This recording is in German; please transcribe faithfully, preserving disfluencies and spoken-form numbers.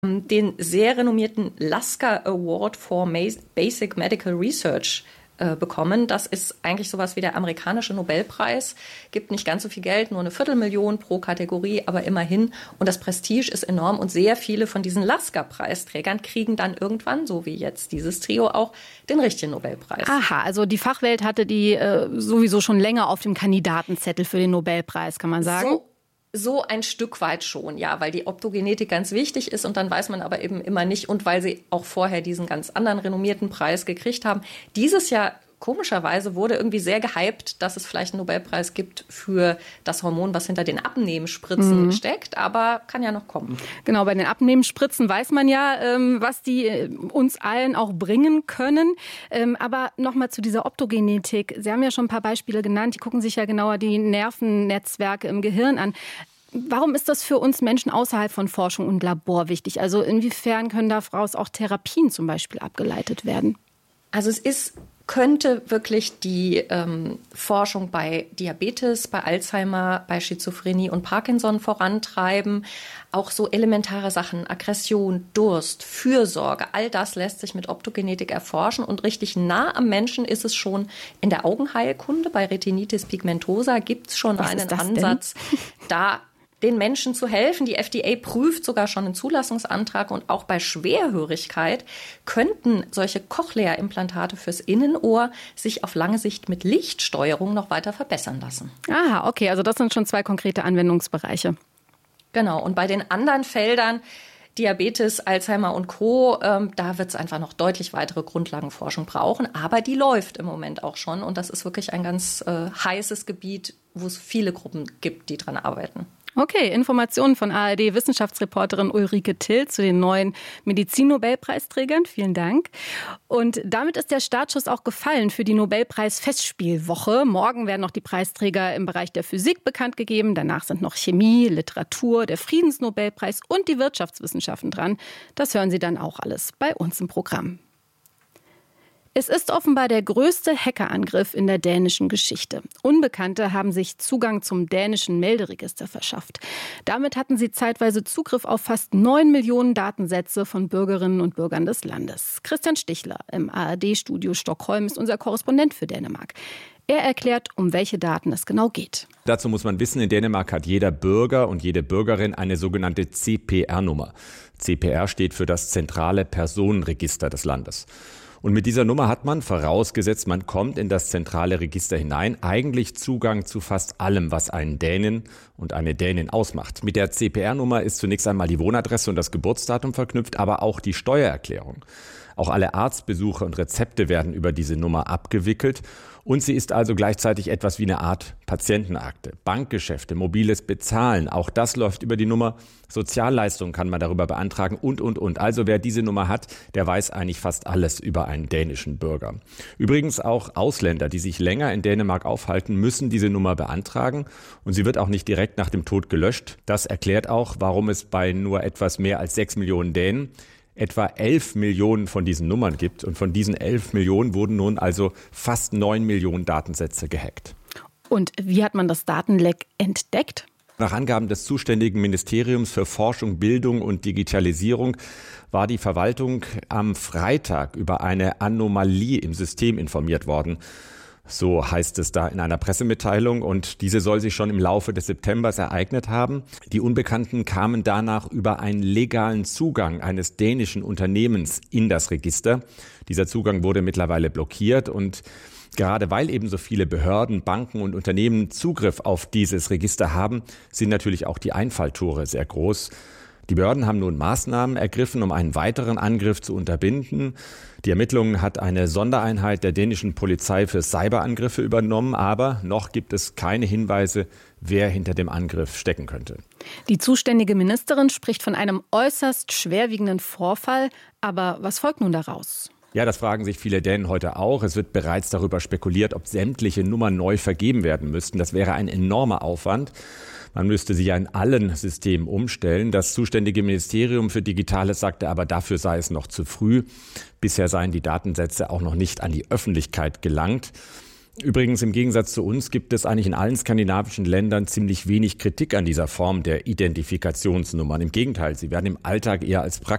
den sehr renommierten Lasker Award for Basic Medical Research äh, bekommen. Das ist eigentlich sowas wie der amerikanische Nobelpreis. Gibt nicht ganz so viel Geld, nur eine Viertelmillion pro Kategorie, aber immerhin. Und das Prestige ist enorm und sehr viele von diesen Lasker-Preisträgern kriegen dann irgendwann, so wie jetzt dieses Trio auch, den richtigen Nobelpreis. Aha, also die Fachwelt hatte die äh, sowieso schon länger auf dem Kandidatenzettel für den Nobelpreis, kann man sagen? So So ein Stück weit schon, ja, weil die Optogenetik ganz wichtig ist und dann weiß man aber eben immer nicht und weil sie auch vorher diesen ganz anderen renommierten Preis gekriegt haben. Dieses Jahr, komischerweise, wurde irgendwie sehr gehypt, dass es vielleicht einen Nobelpreis gibt für das Hormon, was hinter den Abnehmspritzen mhm. steckt, aber kann ja noch kommen. Genau, bei den Abnehmspritzen weiß man ja, ähm, was die äh, uns allen auch bringen können. Ähm, aber nochmal zu dieser Optogenetik. Sie haben ja schon ein paar Beispiele genannt, die gucken sich ja genauer die Nervennetzwerke im Gehirn an. Warum ist das für uns Menschen außerhalb von Forschung und Labor wichtig? Also inwiefern können daraus auch Therapien zum Beispiel abgeleitet werden? Also es ist könnte wirklich die ähm, Forschung bei Diabetes, bei Alzheimer, bei Schizophrenie und Parkinson vorantreiben. Auch so elementare Sachen, Aggression, Durst, Fürsorge, all das lässt sich mit Optogenetik erforschen. Und richtig nah am Menschen ist es schon in der Augenheilkunde. Bei Retinitis pigmentosa gibt es schon Was einen Ansatz, da den Menschen zu helfen. Die F D A prüft sogar schon einen Zulassungsantrag und auch bei Schwerhörigkeit könnten solche Cochlea-Implantate fürs Innenohr sich auf lange Sicht mit Lichtsteuerung noch weiter verbessern lassen. Aha, okay, also das sind schon zwei konkrete Anwendungsbereiche. Genau, und bei den anderen Feldern, Diabetes, Alzheimer und Co., ähm, da wird es einfach noch deutlich weitere Grundlagenforschung brauchen. Aber die läuft im Moment auch schon und das ist wirklich ein ganz äh, heißes Gebiet, wo es viele Gruppen gibt, die dran arbeiten. Okay, Informationen von A R D-Wissenschaftsreporterin Ulrike Till zu den neuen Medizin-Nobelpreisträgern. Vielen Dank. Und damit ist der Startschuss auch gefallen für die Nobelpreis-Festspielwoche. Morgen werden noch die Preisträger im Bereich der Physik bekannt gegeben. Danach sind noch Chemie, Literatur, der Friedensnobelpreis und die Wirtschaftswissenschaften dran. Das hören Sie dann auch alles bei uns im Programm. Es ist offenbar der größte Hackerangriff in der dänischen Geschichte. Unbekannte haben sich Zugang zum dänischen Melderegister verschafft. Damit hatten sie zeitweise Zugriff auf fast neun Millionen Datensätze von Bürgerinnen und Bürgern des Landes. Christian Stichler im A R D-Studio Stockholm ist unser Korrespondent für Dänemark. Er erklärt, um welche Daten es genau geht. Dazu muss man wissen, in Dänemark hat jeder Bürger und jede Bürgerin eine sogenannte C P R-Nummer. C P R steht für das zentrale Personenregister des Landes. Und mit dieser Nummer hat man, vorausgesetzt man kommt in das zentrale Register hinein, eigentlich Zugang zu fast allem, was einen Dänen und eine Dänin ausmacht. Mit der C P R-Nummer ist zunächst einmal die Wohnadresse und das Geburtsdatum verknüpft, aber auch die Steuererklärung. Auch alle Arztbesuche und Rezepte werden über diese Nummer abgewickelt. Und sie ist also gleichzeitig etwas wie eine Art Patientenakte. Bankgeschäfte, mobiles Bezahlen, auch das läuft über die Nummer. Sozialleistungen kann man darüber beantragen und, und, und. Also wer diese Nummer hat, der weiß eigentlich fast alles über einen dänischen Bürger. Übrigens auch Ausländer, die sich länger in Dänemark aufhalten, müssen diese Nummer beantragen. Und sie wird auch nicht direkt nach dem Tod gelöscht. Das erklärt auch, warum es bei nur etwas mehr als sechs Millionen Dänen etwa elf Millionen von diesen Nummern gibt. Und von diesen elf Millionen wurden nun also fast neun Millionen Datensätze gehackt. Und wie hat man das Datenleck entdeckt? Nach Angaben des zuständigen Ministeriums für Forschung, Bildung und Digitalisierung war die Verwaltung am Freitag über eine Anomalie im System informiert worden. So heißt es da in einer Pressemitteilung, und diese soll sich schon im Laufe des Septembers ereignet haben. Die Unbekannten kamen danach über einen legalen Zugang eines dänischen Unternehmens in das Register. Dieser Zugang wurde mittlerweile blockiert, und gerade weil eben so viele Behörden, Banken und Unternehmen Zugriff auf dieses Register haben, sind natürlich auch die Einfalltore sehr groß. Die Behörden haben nun Maßnahmen ergriffen, um einen weiteren Angriff zu unterbinden. Die Ermittlungen hat eine Sondereinheit der dänischen Polizei für Cyberangriffe übernommen, aber noch gibt es keine Hinweise, wer hinter dem Angriff stecken könnte. Die zuständige Ministerin spricht von einem äußerst schwerwiegenden Vorfall. Aber was folgt nun daraus? Ja, das fragen sich viele Dänen heute auch. Es wird bereits darüber spekuliert, ob sämtliche Nummern neu vergeben werden müssten. Das wäre ein enormer Aufwand. Man müsste sie ja in allen Systemen umstellen. Das zuständige Ministerium für Digitales sagte aber, dafür sei es noch zu früh. Bisher seien die Datensätze auch noch nicht an die Öffentlichkeit gelangt. Übrigens, im Gegensatz zu uns gibt es eigentlich in allen skandinavischen Ländern ziemlich wenig Kritik an dieser Form der Identifikationsnummern. Im Gegenteil, sie werden im Alltag eher als praktisch